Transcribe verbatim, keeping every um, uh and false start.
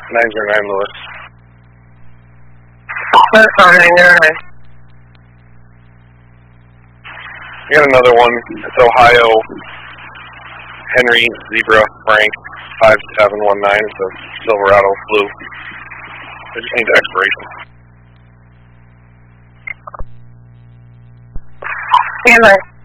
nine zero nine Lewis. That's fine, nine zero nine. We got another one. It's Ohio Henry Zebra Frank five seven one nine. It's a Silverado blue. I just need the expiration. Stand by.